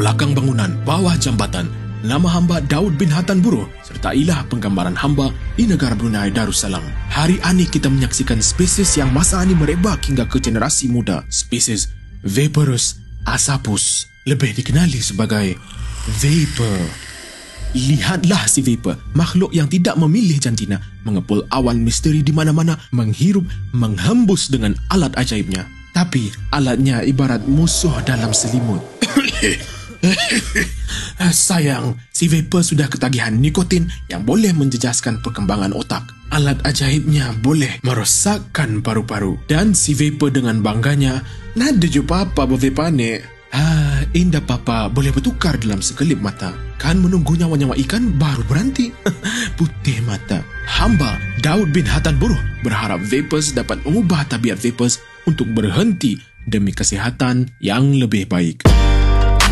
belakang bangunan bawah jambatan. Nama hamba Daud bin Hatan Buruh serta ilah penggambaran hamba di negara Brunei Darussalam. Hari ini kita menyaksikan spesies yang masa ini merebak hingga ke generasi muda. Spesies Vaporus asapus, lebih dikenali sebagai vapor. Lihatlah si vapor, makhluk yang tidak memilih jantina, mengepul awan misteri di mana-mana, menghirup, menghembus dengan alat ajaibnya. Tapi alatnya ibarat musuh dalam selimut. Sayang, si vapor sudah ketagihan nikotin yang boleh menjejaskan perkembangan otak. Alat ajaibnya boleh merosakkan paru-paru. Dan si vapor dengan bangganya, nada je papa bervapor ni. Indah papa boleh bertukar dalam sekelip mata. Kan menunggu nyawa-nyawa ikan baru berhenti. Putih mata. Hamba Daud bin Hatan Buruh berharap vapors dapat mengubah tabiat vapors untuk berhenti demi kesihatan yang lebih baik.